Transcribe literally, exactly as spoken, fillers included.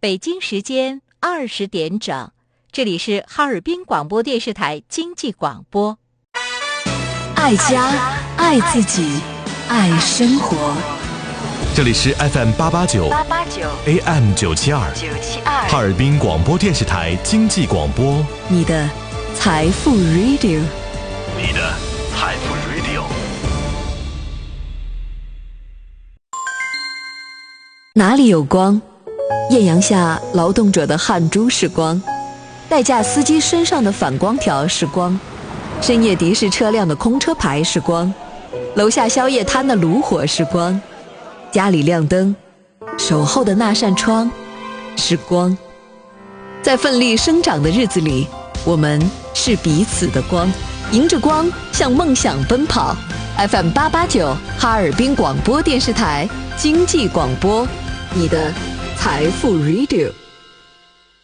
北京时间二十点整，这里是哈尔滨广播电视台经济广播。 爱家，爱自己，爱生活。 这里是 F M 八八九 A M 九七二哈尔滨广播电视台经济广播， 你的财富 Radio， 你的财富 Radio。 哪里有光？艳阳下劳动者的汗珠是光，代驾司机身上的反光条是光，深夜的士车辆的空车牌是光，楼下宵夜摊的炉火是光，家里亮灯，守候的那扇窗是光。在奋力生长的日子里，我们是彼此的光，迎着光向梦想奔跑。 F M 八八九哈尔滨广播电视台经济广播，你的财富 Radio。